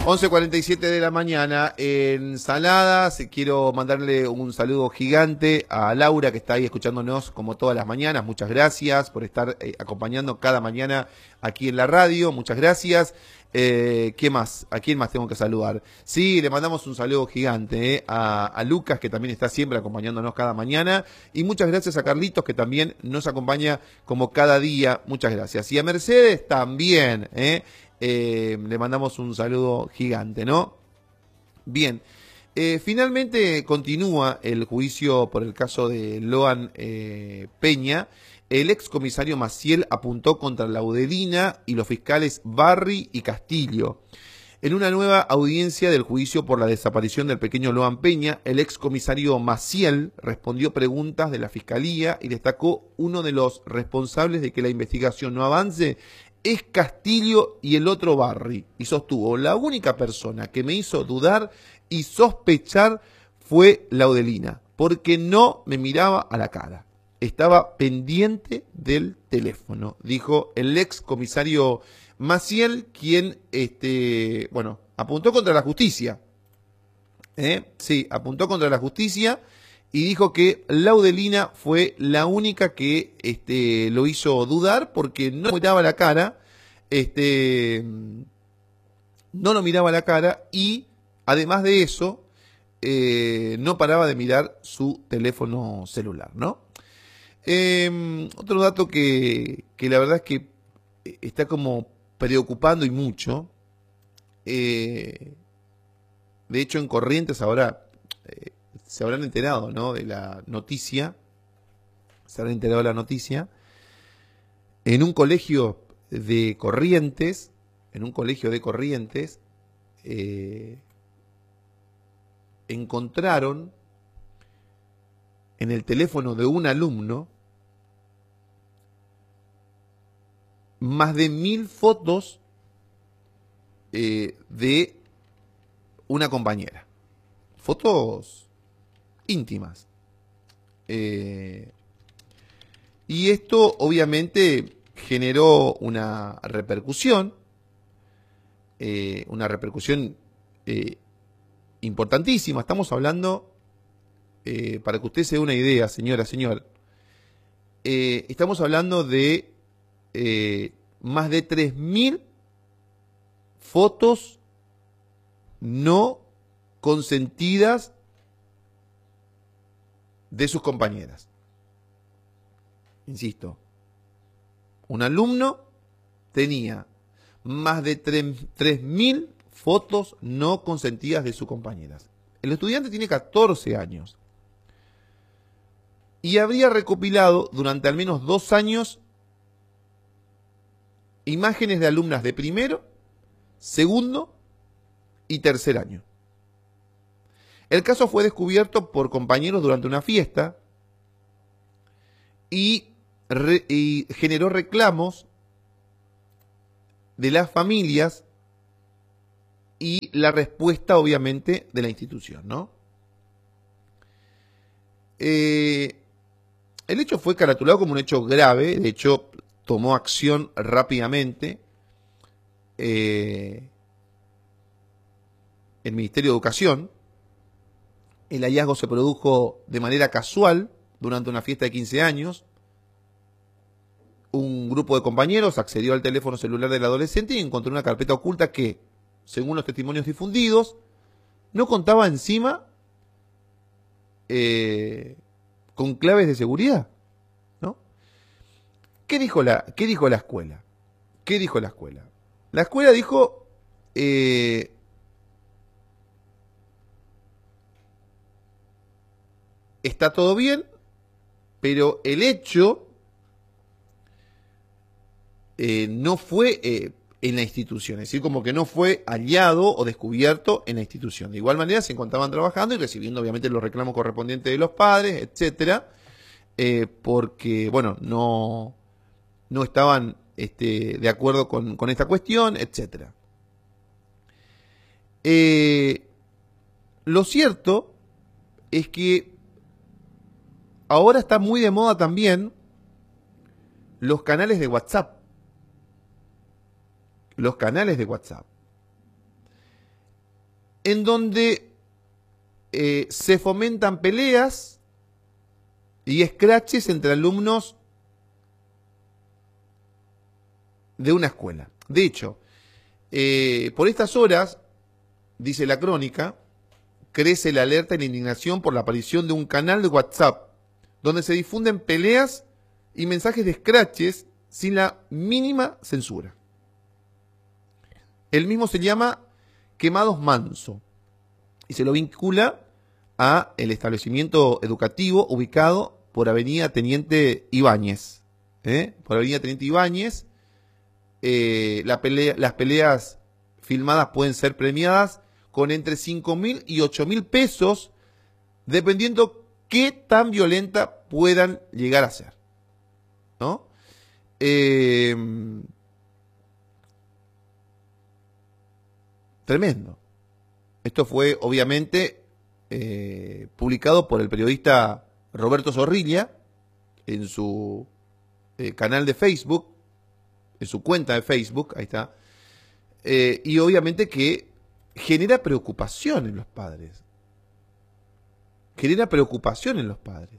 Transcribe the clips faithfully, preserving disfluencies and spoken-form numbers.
once cuarenta y siete de la mañana en Saladas. Quiero mandarle un saludo gigante a Laura, que está ahí escuchándonos como todas las mañanas. Muchas gracias por estar eh, acompañando cada mañana aquí en la radio. Muchas gracias. Eh, ¿Qué más? ¿A quién más tengo que saludar? Sí, le mandamos un saludo gigante eh, a, a Lucas, que también está siempre acompañándonos cada mañana. Y muchas gracias a Carlitos, que también nos acompaña como cada día. Muchas gracias. Y a Mercedes también, ¿eh? Eh, le mandamos un saludo gigante, ¿no? Bien, eh, finalmente continúa el juicio por el caso de Loan eh, Peña. El excomisario Maciel apuntó contra Laudelina y los fiscales Barri y Castillo. En una nueva audiencia del juicio por la desaparición del pequeño Loan Peña, el excomisario Maciel respondió preguntas de la fiscalía y destacó uno de los responsables de que la investigación no avance es Castillo y el otro Barri, y sostuvo: la única persona que me hizo dudar y sospechar fue Laudelina, porque no me miraba a la cara, estaba pendiente del teléfono, dijo el ex comisario Maciel, quien este, bueno, apuntó contra la justicia, ¿eh? Sí, apuntó contra la justicia y dijo que Laudelina fue la única que este, lo hizo dudar, porque no miraba la cara, este, no lo miraba la cara y además de eso eh, no paraba de mirar su teléfono celular, ¿no? Eh, otro dato que, que la verdad es que está como preocupando y mucho, eh, de hecho en Corrientes ahora eh, se habrán enterado, ¿no?, de la noticia, se habrán enterado de la noticia, en un colegio de Corrientes, en un colegio de Corrientes, eh, encontraron en el teléfono de un alumno más de mil fotos eh, de una compañera, fotos íntimas. Eh, y esto obviamente generó una repercusión, eh, una repercusión eh, importantísima. Estamos hablando, eh, para que usted se dé una idea, señora, señor, eh, estamos hablando de eh, más de tres mil fotos no consentidas de sus compañeras. Insisto, un alumno tenía más de tres mil fotos no consentidas de sus compañeras. El estudiante tiene catorce años y habría recopilado durante al menos dos años imágenes de alumnas de primero, segundo y tercer año. El caso fue descubierto por compañeros durante una fiesta y, re, y generó reclamos de las familias y la respuesta, obviamente, de la institución, ¿no? Eh, el hecho fue caratulado como un hecho grave, de hecho, tomó acción rápidamente eh, el Ministerio de Educación. El hallazgo se produjo de manera casual durante una fiesta de quince años. Un grupo de compañeros accedió al teléfono celular del adolescente y encontró una carpeta oculta que, según los testimonios difundidos, no contaba encima eh, con claves de seguridad, ¿no? ¿Qué dijo la, qué dijo la escuela? ¿Qué dijo la escuela? La escuela dijo... Eh, está todo bien, pero el hecho eh, no fue eh, en la institución, es decir, como que no fue hallado o descubierto en la institución. De igual manera se encontraban trabajando y recibiendo obviamente los reclamos correspondientes de los padres, etcétera, eh, porque, bueno, no, no estaban este, de acuerdo con, con esta cuestión, etcétera. Eh, lo cierto es que ahora está muy de moda también los canales de WhatsApp. Los canales de WhatsApp. en donde eh, se fomentan peleas y escraches entre alumnos de una escuela. De hecho, eh, por estas horas, dice la crónica, crece la alerta y la indignación por la aparición de un canal de WhatsApp donde se difunden peleas y mensajes de escraches sin la mínima censura. El mismo se llama Quemados Manso y se lo vincula a el establecimiento educativo ubicado por Avenida Teniente Ibáñez. ¿eh? Por Avenida Teniente Ibáñez, eh, la pelea, las peleas filmadas pueden ser premiadas con entre cinco mil y ocho mil pesos, dependiendo qué tan violenta puedan llegar a ser. ¿No? Eh, tremendo. Esto fue, obviamente, eh, publicado por el periodista Roberto Zorrilla en su eh, canal de Facebook, en su cuenta de Facebook, ahí está. Eh, y obviamente que genera preocupación en los padres. Genera preocupación en los padres.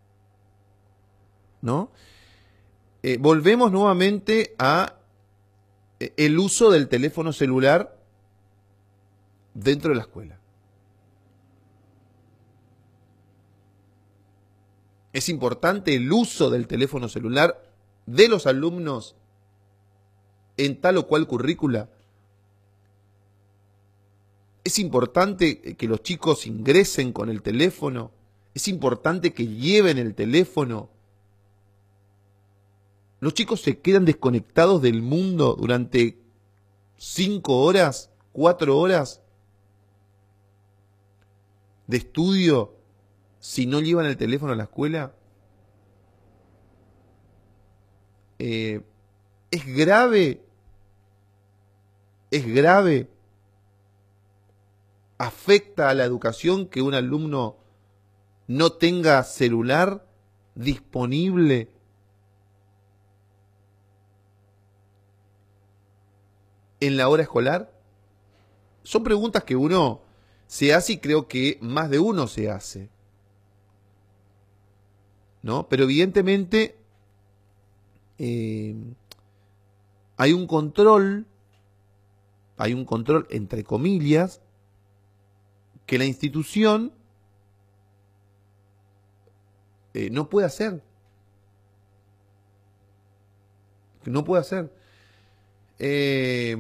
¿No? Eh, volvemos nuevamente a eh, el uso del teléfono celular dentro de la escuela. Es importante el uso del teléfono celular de los alumnos en tal o cual currícula. Es importante que los chicos ingresen con el teléfono. Es importante que lleven el teléfono. Los chicos se quedan desconectados del mundo durante cinco horas, cuatro horas de estudio si no llevan el teléfono a la escuela. Eh, es grave. Es grave. Afecta a la educación que un alumno no tenga celular disponible. En la hora escolar. Son preguntas que uno se hace y creo que más de uno se hace. ¿No? Pero evidentemente eh, hay un control, hay un control entre comillas, que la institución eh, no puede hacer. Que no puede hacer. Eh,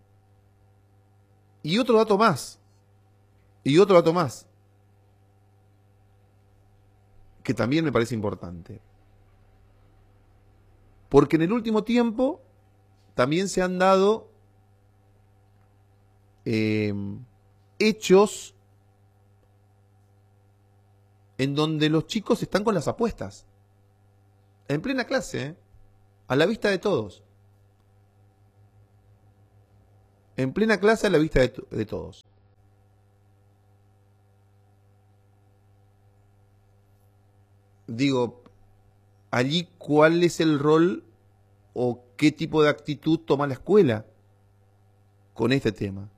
y otro dato más. Y otro dato más. Que también me parece importante. Porque en el último tiempo también se han dado eh, hechos en donde los chicos están con las apuestas. En plena clase, ¿eh? A la vista de todos. En plena clase a la vista de, de todos. Digo, allí cuál es el rol o qué tipo de actitud toma la escuela con este tema.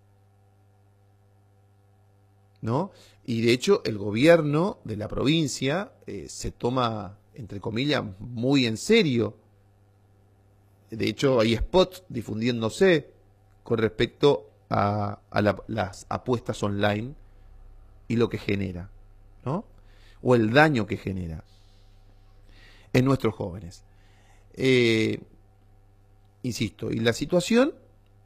¿No? Y de hecho el gobierno de la provincia eh, se toma, entre comillas, muy en serio. De hecho hay spots difundiéndose con respecto a, a la, las apuestas online y lo que genera, ¿no? O el daño que genera en nuestros jóvenes. Eh, insisto, y la situación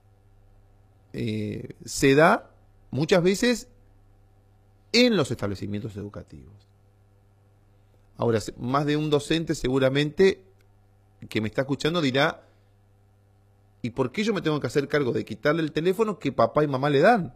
eh, se da muchas veces en los establecimientos educativos. Ahora, más de un docente seguramente que me está escuchando dirá, ¿y por qué yo me tengo que hacer cargo de quitarle el teléfono que papá y mamá le dan?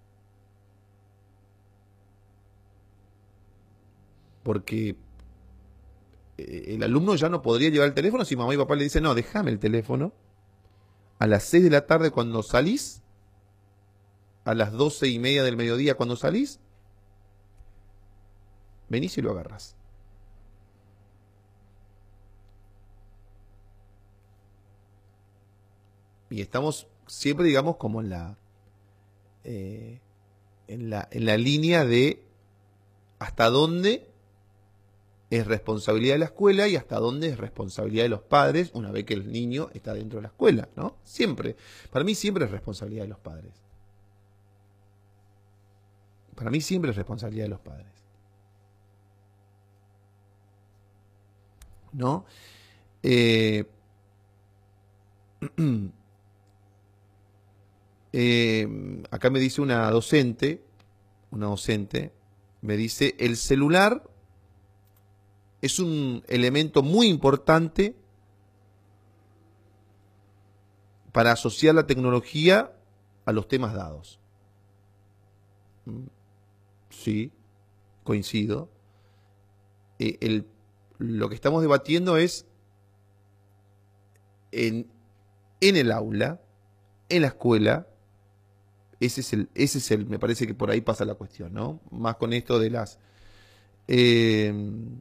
Porque el alumno ya no podría llevar el teléfono si mamá y papá le dicen, no, déjame el teléfono. A las seis de la tarde cuando salís, a las doce y media del mediodía cuando salís, venís y lo agarrás. Y estamos siempre, digamos, como en la... Eh, en la, en la línea de hasta dónde es responsabilidad de la escuela y hasta dónde es responsabilidad de los padres una vez que el niño está dentro de la escuela, ¿no? Siempre. Para mí siempre es responsabilidad de los padres. Para mí siempre es responsabilidad de los padres. ¿No? Eh, eh, acá me dice una docente, una docente, me dice, el celular es un elemento muy importante para asociar la tecnología a los temas dados. Sí, coincido. Eh, el, lo que estamos debatiendo es en, en el aula, en la escuela. Ese es el, ese es el, me parece que por ahí pasa la cuestión, ¿no? Más con esto de las... Eh,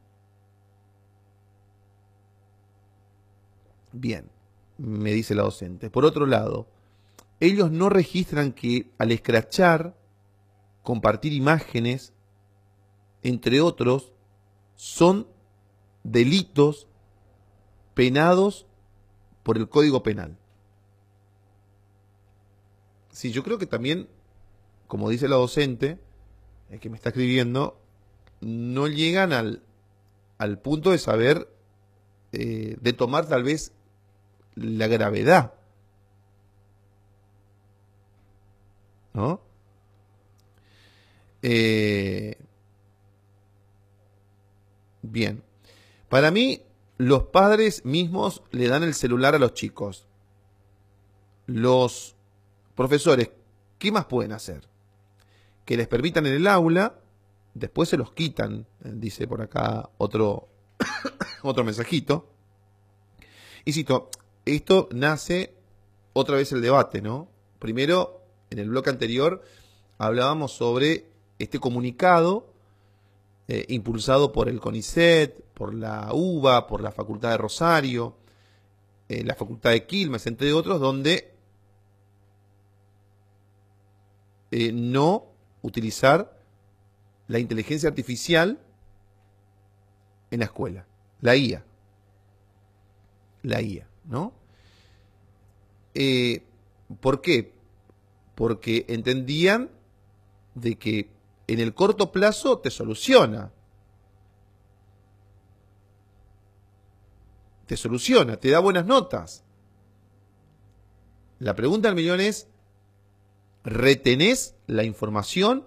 bien, me dice la docente. Por otro lado, ellos no registran que al escrachar, compartir imágenes, entre otros, son delitos penados por el Código Penal. Sí, yo creo que también, como dice la docente, el que me está escribiendo, no llegan al, al punto de saber, eh, de tomar tal vez la gravedad, ¿no? Eh, bien. Para mí, los padres mismos le dan el celular a los chicos. Los profesores, ¿qué más pueden hacer? Que les permitan en el aula, después se los quitan, dice por acá otro, otro mensajito. Y cito, esto nace otra vez el debate, ¿no? Primero, en el bloque anterior, hablábamos sobre este comunicado eh, impulsado por el CONICET, por la UBA, por la Facultad de Rosario, eh, la Facultad de Quilmes, entre otros, donde eh, no utilizar la inteligencia artificial en la escuela, la I A. La I A, ¿no? Eh, ¿Por qué? Porque entendían de que en el corto plazo te soluciona. Te soluciona, te da buenas notas. La pregunta del millón es, ¿retenés la información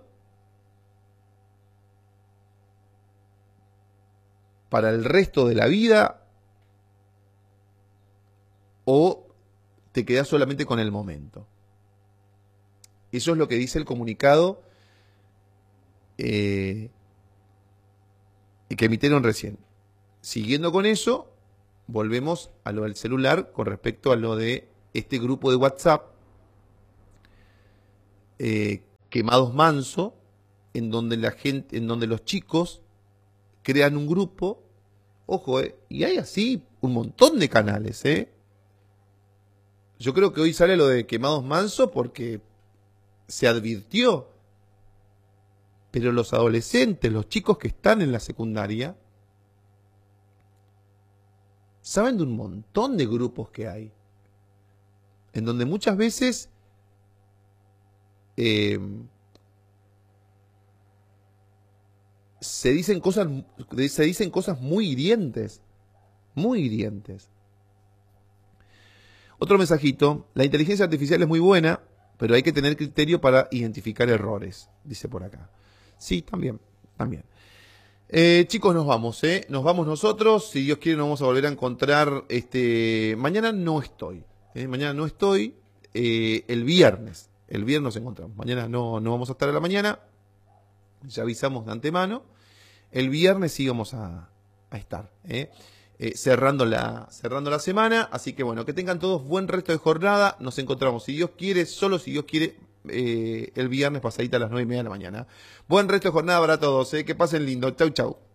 para el resto de la vida o te quedás solamente con el momento? Eso es lo que dice el comunicado eh, que emitieron recién. Siguiendo con eso, volvemos a lo del celular con respecto a lo de este grupo de WhatsApp, eh, Quemados Manso, en donde la gente, en donde los chicos crean un grupo, ojo, eh, y hay así un montón de canales, eh. Yo creo que hoy sale lo de Quemados Manso porque se advirtió, pero los adolescentes, los chicos que están en la secundaria, saben de un montón de grupos que hay, en donde muchas veces eh, se dicen cosas, se dicen cosas muy hirientes, muy hirientes. Otro mensajito, la inteligencia artificial es muy buena, pero hay que tener criterio para identificar errores, dice por acá. Sí, también, también. Eh, chicos, nos vamos, ¿eh? Nos vamos nosotros. Si Dios quiere, nos vamos a volver a encontrar. Este, mañana no estoy. ¿eh? Mañana no estoy. Eh, el viernes. El viernes nos encontramos. Mañana no, no vamos a estar a la mañana. Ya avisamos de antemano. El viernes sí vamos a, a estar. ¿eh? Eh, cerrando, la, cerrando la semana. Así que bueno, que tengan todos buen resto de jornada. Nos encontramos, si Dios quiere, solo si Dios quiere, eh, el viernes pasadita a las nueve y media de la mañana. Buen resto de jornada para todos. ¿eh? Que pasen lindo. Chau, chau.